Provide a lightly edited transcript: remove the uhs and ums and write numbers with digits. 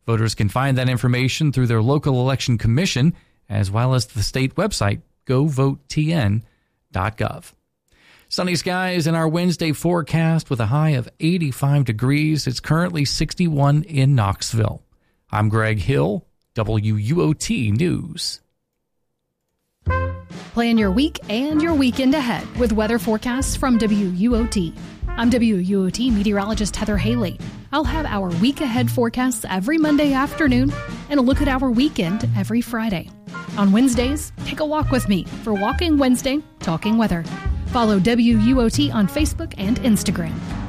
Voters can find that information through their local election commission, as well as the state website, govotn.gov. Sunny skies in our Wednesday forecast with a high of 85 degrees. It's currently 61 in Knoxville. I'm Greg Hill, WUOT News. Plan your week and your weekend ahead with weather forecasts from WUOT. I'm WUOT meteorologist Heather Haley. I'll have our week ahead forecasts every Monday afternoon and a look at our weekend every Friday. On Wednesdays, take a walk with me for Walking Wednesday, Talking Weather. Follow WUOT on Facebook and Instagram.